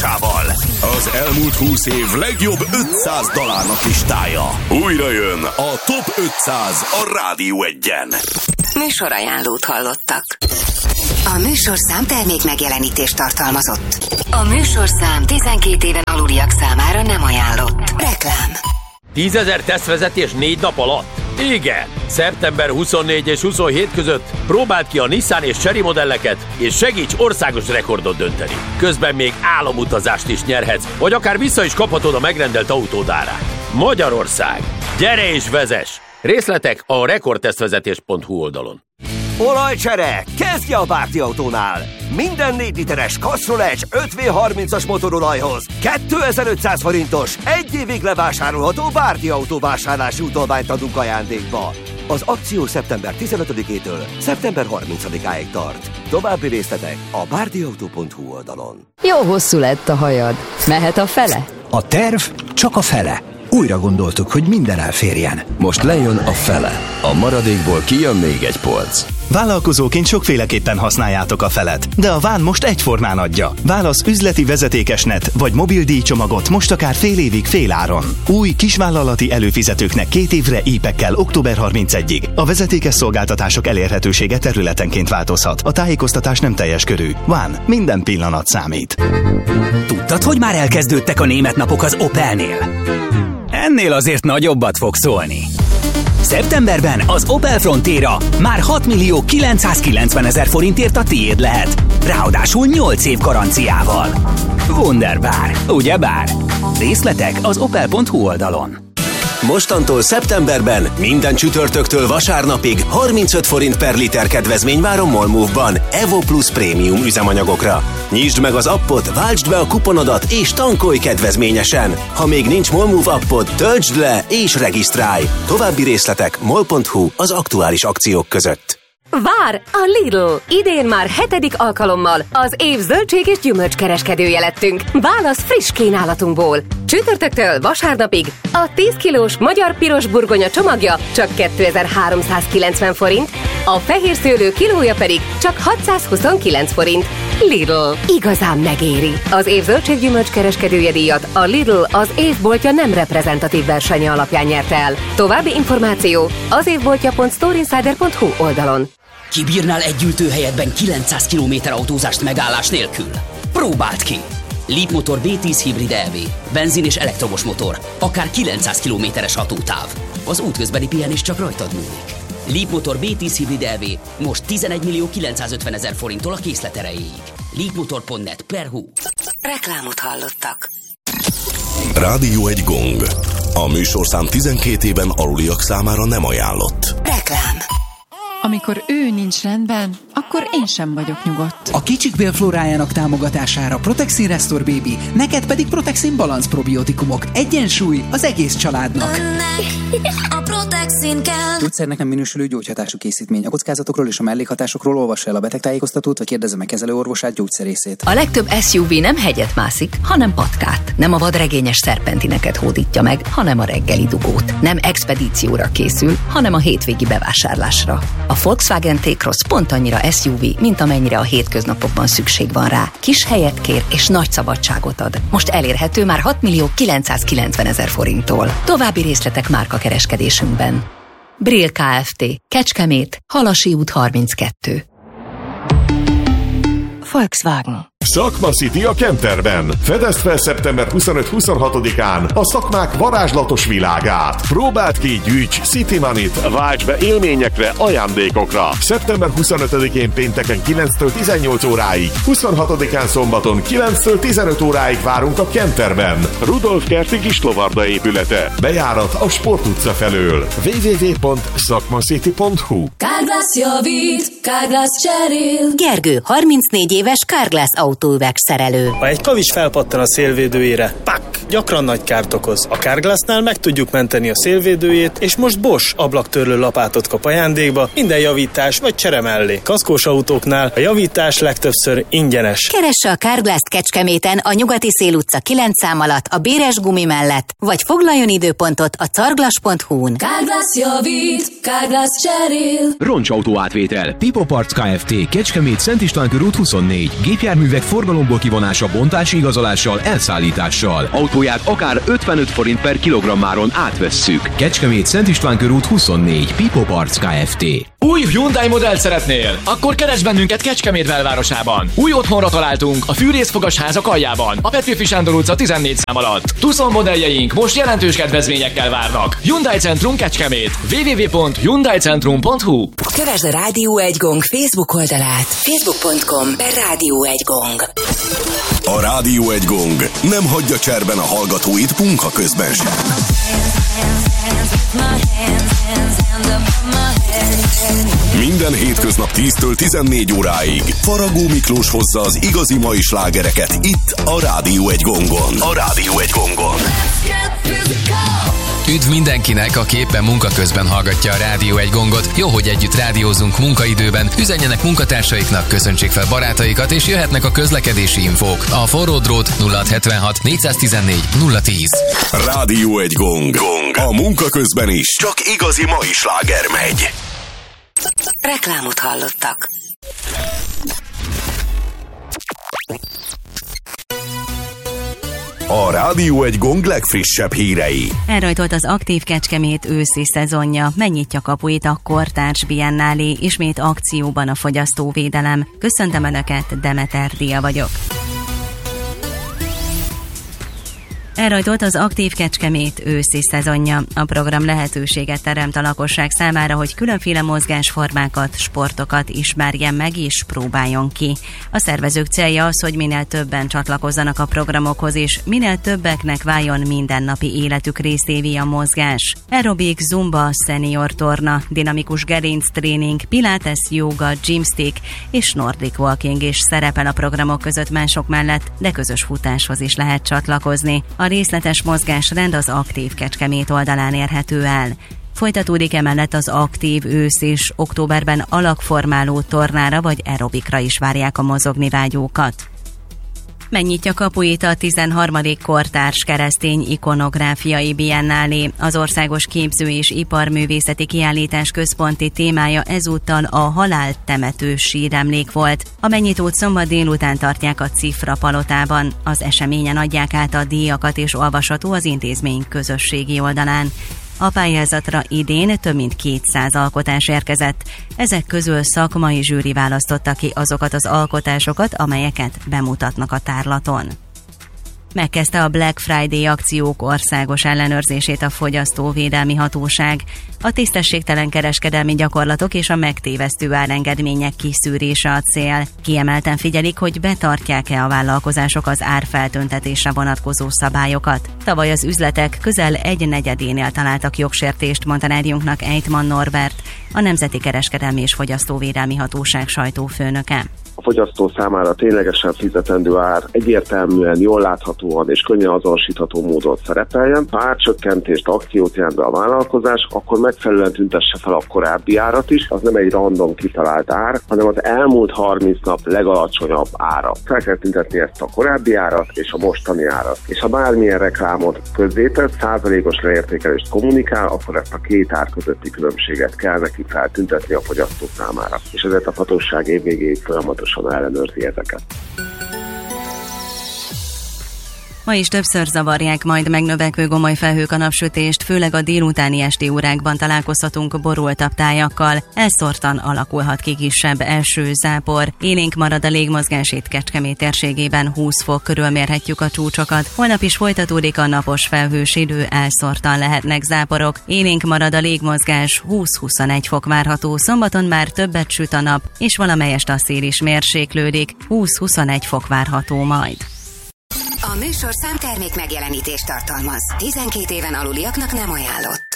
tudásával. Az elmúlt 20 év legjobb 500 dalárnak listája. Újra jön a Top 500 a Rádió 1-en. Műsorajánlót hallottak. A műsorszám termék megjelenítést tartalmazott. A műsorszám 12 éven aluliak számára nem ajánlott. Reklám. 10 000 tesztvezetés 4 nap alatt? Igen! Szeptember 24 és 27 között próbáld ki a Nissan és Chery modelleket, és segíts országos rekordot dönteni. Közben még álomutazást is nyerhetsz, vagy akár vissza is kaphatod a megrendelt autód árát. Magyarország! Gyere és vezess! Részletek a rekordtesztvezetés.hu oldalon. Olajcsere! Kezdje a Bárdi Autónál! Minden 4 literes Castrol Edge 5V30-as motorolajhoz 2500 forintos, 1 évig levásárolható Bárdi Autó vásárlási utalványt adunk ajándékba. Az akció szeptember 15-től szeptember 30-áig tart. További részletek a bárdiautó.hu oldalon. Jó hosszú lett a hajad. Mehet a fele? A terv csak a fele. Újra gondoltuk, hogy minden elférjen. Most lejön a fele. A maradékból kijön még egy polc. Vállalkozóként sokféleképpen használjátok a felet, de a Ván most egyformán adja. Válasz üzleti vezetékesnet vagy mobil díjcsomagot most akár fél évig féláron. Új kisvállalati előfizetőknek 2 évre ípekkel október 31-ig. A vezetékes szolgáltatások elérhetősége területenként változhat. A tájékoztatás nem teljes körű. Ván, minden pillanat számít. Tudtad, hogy már elkezdődtek a német napok az Opelnél? Ennél azért nagyobbat fog szólni. Szeptemberben az Opel Frontera már 6 990 000 forintért a tiéd lehet. Ráadásul 8 év garanciával. Wunderbar, ugyebár? Részletek az opel.hu oldalon. Mostantól szeptemberben minden csütörtöktől vasárnapig 35 forint per liter kedvezmény vár a MOL-MOVE-ban Evo Plus prémium üzemanyagokra. Nyisd meg az appot, váltsd be a kuponodat és tankolj kedvezményesen. Ha még nincs MOL-MOVE appod, töltsd le és regisztrálj. További részletek mol.hu az aktuális akciók között. Vár a Lidl! Idén már 7. alkalommal az év zöldség és gyümölcs kereskedője lettünk. Válasz friss kínálatunkból. Csütörtöktől vasárnapig a 10 kilós magyar piros burgonya csomagja csak 2390 forint, a fehér szőlő kilója pedig csak 629 forint. Lidl. Igazán megéri. Az év zöldség-gyümölcs kereskedője díjat a Lidl az évboltja nem reprezentatív versenye alapján nyerte el. További információ az évboltja.storeinsider.hu oldalon. Kibírnál egy ültőhelyetben 900 km autózást megállás nélkül? Próbáld ki! Leapmotor B10 hibrid EV, benzin és elektromos motor, akár 900 km-es hatótáv. Az útközbeni pihenés csak rajtad múlik. Leapmotor B10 hibrid EV most 11 950 000 forinttól a készlet erejéig. Leapmotor.net/hu. Reklámot hallottak. Rádió 1 gong. A műsorszám 12 éven aluliak számára nem ajánlott. Reklám. Amikor ő nincs rendben, akkor én sem vagyok nyugodt. A kicsik bélflórájának támogatására Protexin Restore Baby, neked pedig Protexin Balance probiotikumok. Egyensúly az egész családnak. A Protexin kell. Gyógyszernek nem minősülő gyógyhatású készítmény. A kockázatokról és a mellékhatásokról olvassa el a betegtájékoztatót, vagy kérdezze meg kezelőorvosát, gyógyszerészét. A legtöbb SUV nem hegyet mászik, hanem patkát. Nem a vadregényes szerpentineket hódítja meg, hanem a reggeli dugót. Nem expedícióra készül, hanem a hétvégi bevásárlásra. A Volkswagen T-Cross pont annyira SUV, mint amennyire a hétköznapokban szükség van rá. Kis helyet kér és nagy szabadságot ad. Most elérhető már 6 990 000 forinttól. További részletek márkakereskedésünkben. Brill Kft. Kecskemét, Halasi út 32. Volkswagen. Szakma City a Kenterben. Fedezd fel szeptember 25-26-án a szakmák varázslatos világát. Próbáld ki, gyűjts City Money-t, válts be élményekre, ajándékokra. Szeptember 25-én pénteken 9-től 18 óráig, 26-án szombaton 9-től 15 óráig várunk a Kenterben. Rudolf Kerti Kislovarda épülete. Bejárat a Sport utca felől. www.szakmacity.hu. Carglass javít, Carglass cserél. Gergő, 34 éves Carglass autóüvegszerelő. Ha egy kavics felpattan a szélvédőjére, pak! gyakran nagy kárt okoz. A Carglassnál meg tudjuk menteni a szélvédőjét, és most Bosch ablaktörlő lapátot kap ajándékba minden javítás vagy csere mellé. Kaszkós autóknál a javítás legtöbbször ingyenes. Keresse a Carglass-t Kecskeméten a Nyugati Szél utca 9 szám alatt a Béres gumi mellett, vagy foglaljon időpontot a carglass.hu-n. Carglass javít, Carglass cserél. Roncsautó átvétel. Pipo Parts Kft. Kecskemét, Szent István körút 24. Gépjárművek forgalomból kivonása, bontási igazolással, elszállítással. Autóját akár 55 forint per kilogrammáron átvesszük. Kecskemét, Szent István körút 24. Pipo Parts Kft. Új Hyundai modellt szeretnél? Akkor keresd bennünket Kecskemét belvárosában. Új otthonra találtunk a Fűrészfogas házak aljában, a Petőfi Sándor utca 14 szám alatt. Tucson modelljeink most jelentős kedvezményekkel várnak. Hyundai Centrum Kecskemét. www.hyundaicentrum.hu. Kövesd a Rádió 1 Gong Facebook oldalát. facebook.com/Rádió 1 Gong. A Rádió 1 Gong nem hagyja cserben a hallgatóit munka közben sem. Minden hétköznap 10-től 14 óráig Faragó Miklós hozza az igazi mai slágereket itt a Rádió 1 Gongon. A Rádió 1 Gongon. Üdv mindenkinek, aki éppen munka közben hallgatja a Rádió 1 Gongot. Jó, hogy együtt rádiózunk munkaidőben. Üzenjenek munkatársaiknak, köszöntsék fel barátaikat, és jöhetnek a közlekedési infók. A forró drót 0676 414 010. Rádió 1 Gong. A munka közben is csak igazi mai sláger megy. Reklámot hallottak. A Rádió 1 Gong legfrissebb hírei. Elrajtolt az aktív Kecskemét őszi szezonja, megnyitja kapuit a Kortárs Biennálé, ismét akcióban a fogyasztóvédelem. Köszöntöm Önöket, Demeter Dia vagyok. Elrajtolt az aktív Kecskemét őszi szezonja. A program lehetőséget teremt a lakosság számára, hogy különféle mozgásformákat, sportokat ismerjen meg és próbáljon ki. A szervezők célja az, hogy minél többen csatlakozzanak a programokhoz, és minél többeknek váljon mindennapi életük részévé a mozgás. Aerobik, zumba, senior torna, dinamikus gerinctréning, pilates, yoga, gymstick és nordic walking is szerepel a programok között mások mellett, de közös futáshoz is lehet csatlakozni. A részletes mozgásrend az Aktív Kecskemét oldalán érhető el. Folytatódik emellett az aktív ősz és októberben alakformáló tornára vagy aerobikra is várják a mozogni vágyókat. Megnyitja kapuit a 13. Kortárs Keresztény Ikonográfiai Biennálé. Az Országos Képző- és Iparművészeti Kiállítás központi témája ezúttal a haláltemető síremlék volt. A megnyitót szombat délután tartják a Cifra palotában. Az eseményen adják át a díjakat, és olvasható az intézmény közösségi oldalán. A pályázatra idén több mint 200 alkotás érkezett. Ezek közül szakmai zsűri választotta ki azokat az alkotásokat, amelyeket bemutatnak a tárlaton. Megkezdte a Black Friday akciók országos ellenőrzését a Fogyasztóvédelmi Hatóság. A tisztességtelen kereskedelmi gyakorlatok és a megtévesztő árengedmények kiszűrése a cél. Kiemelten figyelik, hogy betartják-e a vállalkozások az árfeltüntetésre vonatkozó szabályokat. Tavaly az üzletek közel 1/4-énél találtak jogsértést, mondta rádiónknak Ejtman Norbert, a Nemzeti Kereskedelmi és Fogyasztóvédelmi Hatóság sajtófőnöke. A fogyasztó számára ténylegesen fizetendő ár egyértelműen, jól láthatóan és könnyen azonosítható módon szerepeljen. Ha árcsökkentést, akciót jelent be a vállalkozás, akkor megfelelően tüntesse fel a korábbi árat is. Az nem egy random kitalált ár, hanem az elmúlt 30 nap legalacsonyabb ára. Fel kell tüntetni ezt a korábbi árat és a mostani árat. És ha bármilyen reklámot közzétett, százalékos leértékelést kommunikál, akkor ezt a két ár közötti különbséget kell neki feltüntetni a fogyasztó számára. És ezért a hatóság év végéig folyamatosan ellenőrzi ezeket. Ma is többször zavarják majd megnövekvő gomoly felhők a napsütést, főleg a délutáni esti órákban találkozhatunk borultabb tájakkal. Elszórtan alakulhat ki kisebb eső, zápor. Élénk marad a légmozgás, itt Kecskemét térségében 20 fok körül mérhetjük a csúcsokat. Holnap is folytatódik a napos felhős idő, elszórtan lehetnek záporok. Élénk marad a légmozgás, 20-21 fok várható. Szombaton már többet süt a nap, és valamelyest a szél is mérséklődik. 20-21 fok várható majd. A műsorszám termék megjelenítést tartalmaz. 12 éven aluliaknak nem ajánlott.